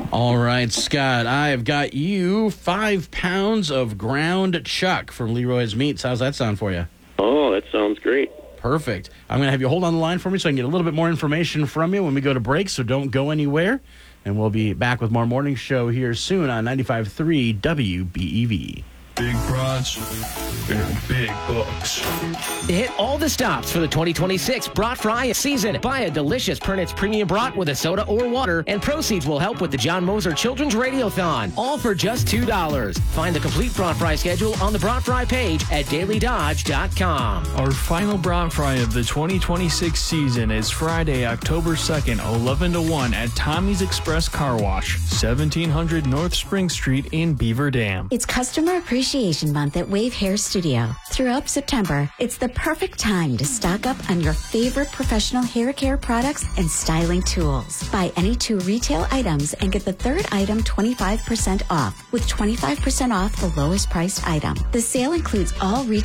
All right, Scott, I've got you 5 pounds of ground chuck from Leroy's Meats. How's that sound for you? Oh, that sounds great. Perfect. I'm going to have you hold on the line for me so I can get a little bit more information from you when we go to break, so don't go anywhere. And we'll be back with more morning show here soon on 95.3 WBEV. Big brats and big bucks. Hit all the stops for the 2026 Brat Fry season. Buy a delicious Pernitz Premium Brat with a soda or water, and proceeds will help with the John Moser Children's Radiothon. All for just $2. Find the complete Brat Fry schedule on the Brat Fry page at dailydodge.com. Our final Brat Fry of the 2026 season is Friday, October 2nd, 11 to 1 at Tommy's Express Car Wash, 1700 North Spring Street in Beaver Dam. It's Customer Appreciation Month at Wave Hair Studio. Throughout September, it's the perfect time to stock up on your favorite professional hair care products and styling tools. Buy any 2 retail items and get the third item 25% off, with 25% off the lowest priced item. The sale includes all retail